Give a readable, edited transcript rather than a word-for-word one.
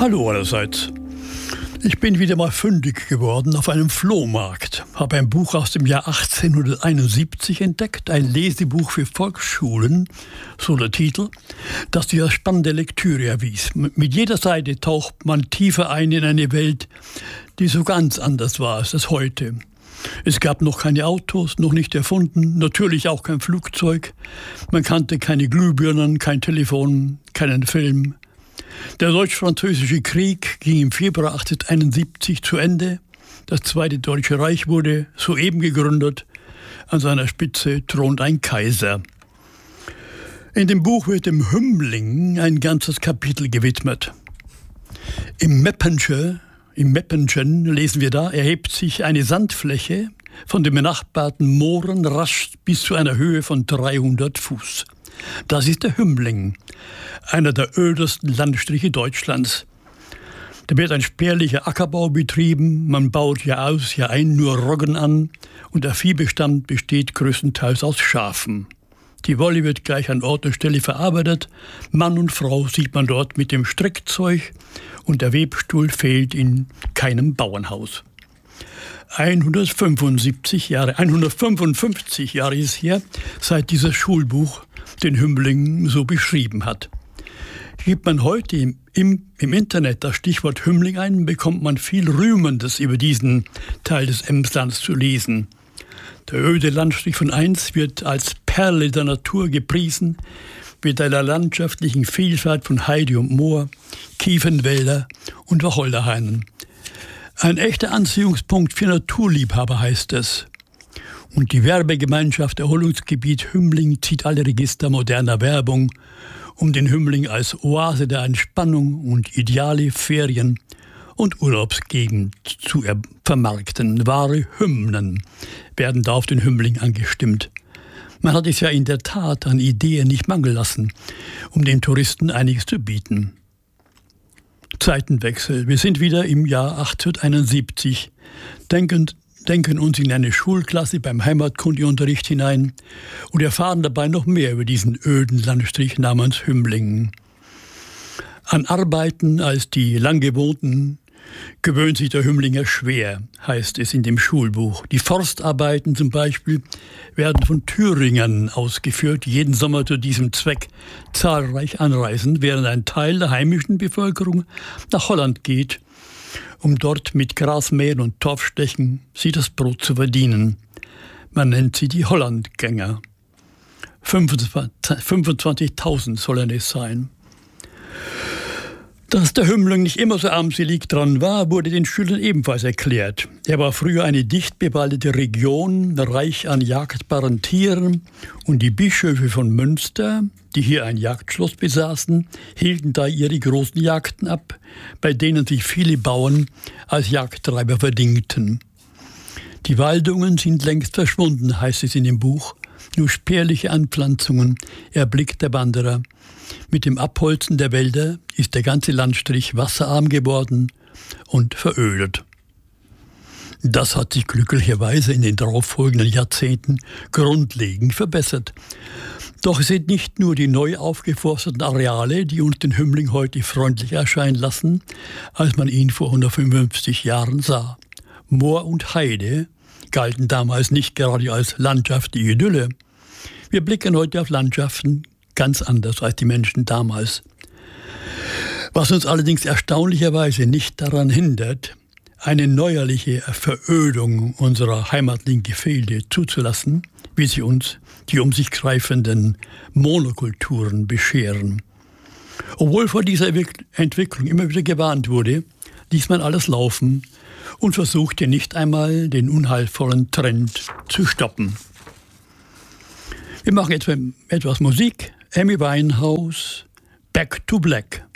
Hallo allerseits. Ich bin wieder mal fündig geworden auf einem Flohmarkt, habe ein Buch aus dem Jahr 1871 entdeckt, ein Lesebuch für Volksschulen, so der Titel, das sich als spannende Lektüre erwies. Mit jeder Seite taucht man tiefer ein in eine Welt, die so ganz anders war als das heute. Es gab noch keine Autos, noch nicht erfunden, natürlich auch kein Flugzeug. Man kannte keine Glühbirnen, kein Telefon, keinen Film. Der Deutsch-Französische Krieg ging im Februar 1871 zu Ende. Das Zweite Deutsche Reich wurde soeben gegründet. An seiner Spitze thront ein Kaiser. In dem Buch wird dem Hümmling ein ganzes Kapitel gewidmet. Im Meppenschen lesen wir da, erhebt sich eine Sandfläche von den benachbarten Mooren rasch bis zu einer Höhe von 300 Fuß. Das ist der Hümmling, einer der ödesten Landstriche Deutschlands. Da wird ein spärlicher Ackerbau betrieben, man baut Jahr aus, Jahr ein nur Roggen an und der Viehbestand besteht größtenteils aus Schafen. Die Wolle wird gleich an Ort und Stelle verarbeitet, Mann und Frau sieht man dort mit dem Strickzeug und der Webstuhl fehlt in keinem Bauernhaus. 155 Jahre ist es her, seit dieses Schulbuch den Hümmling so beschrieben hat. Gibt man heute im Internet das Stichwort Hümmling ein, bekommt man viel Rühmendes über diesen Teil des Emslands zu lesen. Der öde Landstrich von einst wird als Perle der Natur gepriesen, mit einer landschaftlichen Vielfalt von Heide und Moor, Kiefernwälder und Wacholderhainen. Ein echter Anziehungspunkt für Naturliebhaber heißt es. Und die Werbegemeinschaft Erholungsgebiet Hümmling zieht alle Register moderner Werbung, um den Hümmling als Oase der Entspannung und ideale Ferien- und Urlaubsgegend zu vermarkten. Wahre Hymnen werden da auf den Hümmling angestimmt. Man hat es ja in der Tat an Ideen nicht mangeln lassen, um den Touristen einiges zu bieten. Zeitenwechsel. Wir sind wieder im Jahr 1871. Denken uns in eine Schulklasse beim Heimatkundeunterricht hinein und erfahren dabei noch mehr über diesen öden Landstrich namens Hümmling. An Arbeiten als die Langgewohnten gewöhnt sich der Hümmlinger schwer, heißt es in dem Schulbuch. Die Forstarbeiten zum Beispiel werden von Thüringern ausgeführt, die jeden Sommer zu diesem Zweck zahlreich anreisen, während ein Teil der heimischen Bevölkerung nach Holland geht, um dort mit Grasmähen und Torfstechen sie das Brot zu verdienen. Man nennt sie die Hollandgänger. 25.000 sollen es sein. Dass der Hümmling nicht immer so armselig dran war, wurde den Schülern ebenfalls erklärt. Er war früher eine dicht bewaldete Region, reich an jagdbaren Tieren, und die Bischöfe von Münster, die hier ein Jagdschloss besaßen, hielten da ihre großen Jagden ab, bei denen sich viele Bauern als Jagdtreiber verdingten. Die Waldungen sind längst verschwunden, heißt es in dem Buch. Nur spärliche Anpflanzungen erblickt der Wanderer. Mit dem Abholzen der Wälder ist der ganze Landstrich wasserarm geworden und verödet. Das hat sich glücklicherweise in den darauffolgenden Jahrzehnten grundlegend verbessert. Doch es sind nicht nur die neu aufgeforsteten Areale, die uns den Hümmling heute freundlich erscheinen lassen, als man ihn vor 155 Jahren sah. Moor und Heide galten damals nicht gerade als landschaftliche Idylle. Wir blicken heute auf Landschaften ganz anders als die Menschen damals. Was uns allerdings erstaunlicherweise nicht daran hindert, eine neuerliche Verödung unserer heimatlichen Gefilde zuzulassen, wie sie uns die um sich greifenden Monokulturen bescheren. Obwohl vor dieser Entwicklung immer wieder gewarnt wurde, ließ man alles laufen und versuchte nicht einmal den unheilvollen Trend zu stoppen. Wir machen jetzt etwas Musik. Amy Winehouse, Back to Black.